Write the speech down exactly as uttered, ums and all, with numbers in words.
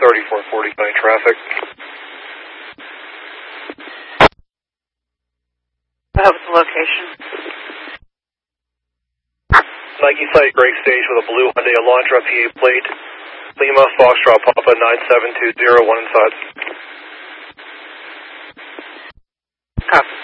thirty-four forty county traffic. What was the location? Nike site, Gray Stage with a blue Hyundai Elantra P A plate. Lima, Foxtrot, Papa nine seven two zero, one inside. Copy.